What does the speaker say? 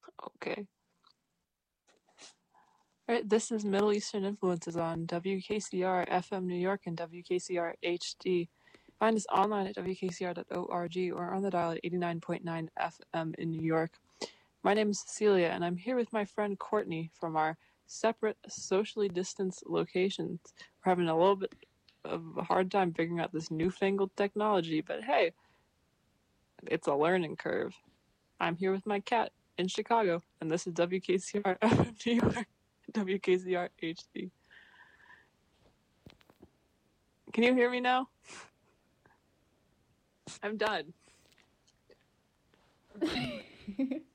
Okay. All right, this is Middle Eastern Influences on WKCR FM New York and WKCR HD. Find us online at wkcr.org or on the dial at 89.9 FM in New York. My name is Cecilia, and I'm here with my friend Courtney from our separate, socially distanced locations. We're having a little bit of a hard time figuring out this newfangled technology, but hey, it's a learning curve. I'm here with my cat in Chicago, and this is WKCR FM New York, WKCR HD. Can you hear me now? I'm done.